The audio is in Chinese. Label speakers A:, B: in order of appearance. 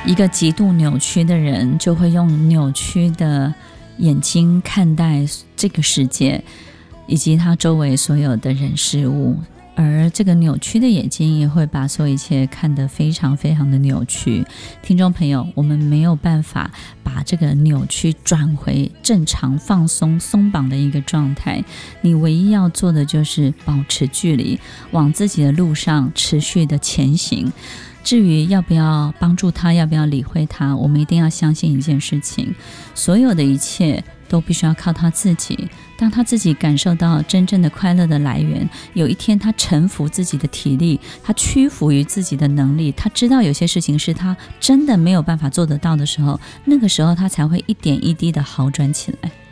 A: 一个极度扭曲的人就会用扭曲的眼睛看待这个世界以及他周围所有的人事物，而这个扭曲的眼睛也会把所有一切看得非常非常的扭曲。听众朋友，我们没有办法把这个扭曲转回正常放松松绑的一个状态，你唯一要做的就是保持距离，往自己的路上持续的前行。至于要不要帮助他，要不要理会他，我们一定要相信一件事情，所有的一切都必须要靠他自己。当他自己感受到真正的快乐的来源，有一天他臣服自己的体力，他屈服于自己的能力，他知道有些事情是他真的没有办法做得到的时候，那个时候他才会一点一滴的好转起来。